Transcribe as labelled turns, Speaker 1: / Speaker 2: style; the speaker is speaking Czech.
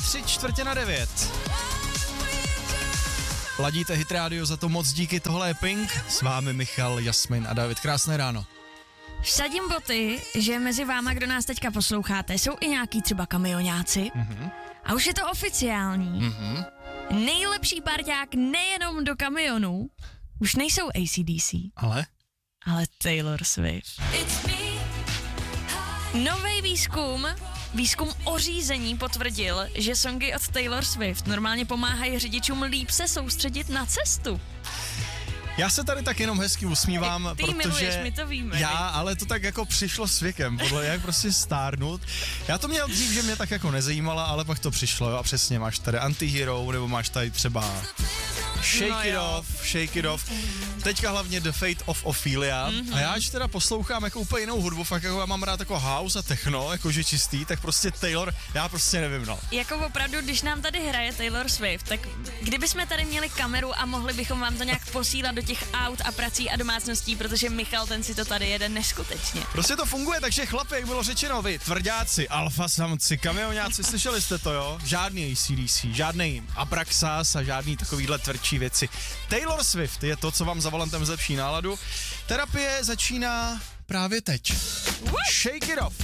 Speaker 1: 8:03. Ladíte Hit Radio, za to moc díky, tohle je Pink, s vámi Michal, Jasmin a David, krásné ráno.
Speaker 2: Vsadím boty, že mezi váma, kdo nás teďka posloucháte, jsou i nějaký třeba kamionáci. A už je to oficiální. Nejlepší parťák nejenom do kamionů už nejsou AC/DC, ale Taylor Swift. Nový výzkum o řízení potvrdil, že songy od Taylor Swift normálně pomáhají řidičům líp se soustředit na cestu.
Speaker 1: Já se tady tak jenom hezky usmívám,
Speaker 2: Ty
Speaker 1: protože
Speaker 2: miluješ, my to víme.
Speaker 1: ale to tak jako přišlo s věkem, podle jak prostě stárnout. Já to měl dřív, že mě tak jako nezajímala, ale pak to přišlo, jo, a přesně máš tady Antihero, nebo máš tady třeba Shake It Off. Teďka hlavně The Fate of Ophelia. A já až teda poslouchám jako úplně jinou hudbu, fakt jako já mám rád jako house a techno, jakože čistý, tak prostě Taylor, já prostě nevím, no.
Speaker 2: Jako opravdu, když nám tady hraje Taylor Swift, tak kdybychom tady měli kameru a mohli bychom vám to nějak posílat do těch aut a prací a domácností, protože Michal ten si to tady jede neskutečně.
Speaker 1: Prostě to funguje, takže chlapi, jak bylo řečeno, vy tvrdáci, alfa samci, kamionáci, slyšeli jste to, jo? Žádný AC/DC, žádný Abraxas a žádný takovýhle tvrdší věci. Taylor Swift je to, co vám za volantem zlepší náladu. Terapie začíná právě teď. Shake It Off.